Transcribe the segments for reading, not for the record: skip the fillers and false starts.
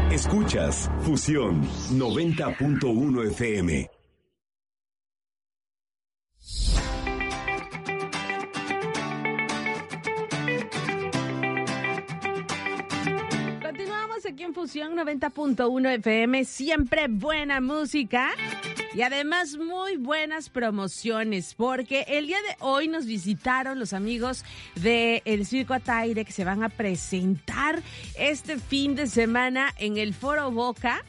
Escuchas Fusión 90.1 FM. Continuamos aquí en Fusión 90.1 FM, siempre buena música y además muy buenas promociones, porque el día de hoy nos visitaron los amigos de El Circo Ataide, que se van a presentar este fin de semana en el Foro Boca.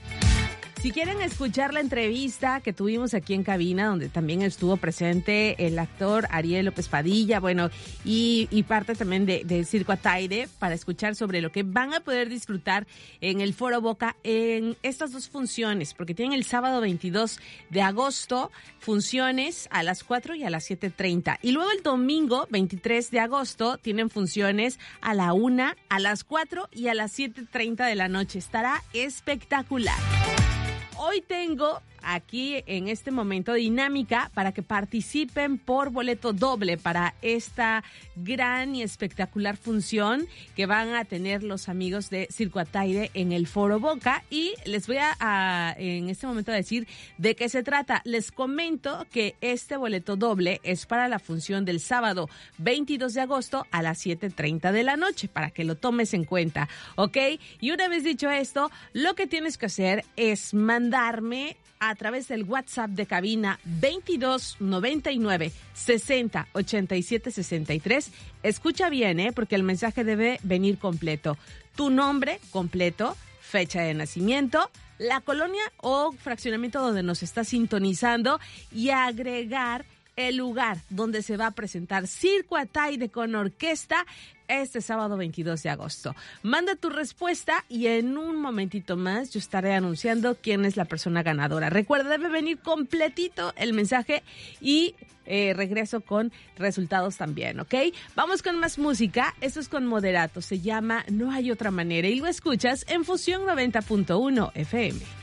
Si quieren escuchar la entrevista que tuvimos aquí en cabina, donde también estuvo presente el actor Ariel López Padilla, bueno, y parte también del Circo Ataide, para escuchar sobre lo que van a poder disfrutar en el Foro Boca en estas dos funciones, porque tienen el sábado 22 de agosto funciones a las 4 y a las 7:30. Y luego el domingo 23 de agosto tienen funciones a la 1, a las 4 y a las 7:30 de la noche. Estará espectacular. Hoy tengo aquí en este momento dinámica para que participen por boleto doble para esta gran y espectacular función que van a tener los amigos de Circo Ataide en el Foro Boca, y les voy a en este momento decir de qué se trata. Les comento que este boleto doble es para la función del sábado 22 de agosto a las 7:30 de la noche, para que lo tomes en cuenta, ¿ok? Y una vez dicho esto, lo que tienes que hacer es mandarme a través del WhatsApp de cabina 22 99 60 87 63. Escucha bien, porque el mensaje debe venir completo. Tu nombre completo, fecha de nacimiento, la colonia o fraccionamiento donde nos está sintonizando y agregar el lugar donde se va a presentar Circo Ataide con orquesta este sábado 22 de agosto. Manda tu respuesta y en un momentito más yo estaré anunciando quién es la persona ganadora. Recuerda, debe venir completito el mensaje y regreso con resultados también, ¿ok? Vamos con más música. Esto es con Moderato. Se llama No hay otra manera y lo escuchas en Fusión 90.1 FM.